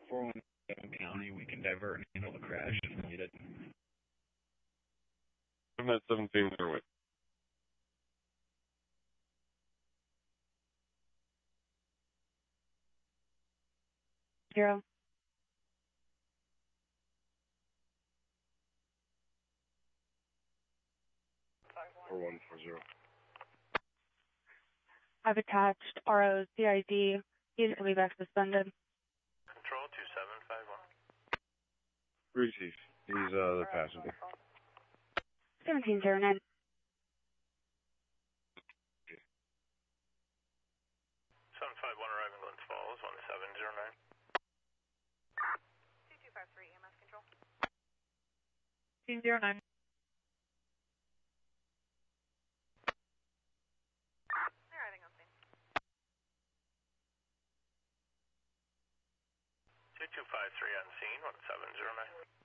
417 County, we can divert and handle the crash if needed. I'm at 17 Norway. Zero. 4140. I've attached RO's CID. He's going to be back suspended. Control 2751. Receive. He's the passenger. 1709. 751 arriving Glens Falls, 1709. 2253 EMS control. 209. Arriving on scene. 2253 on scene, 1709.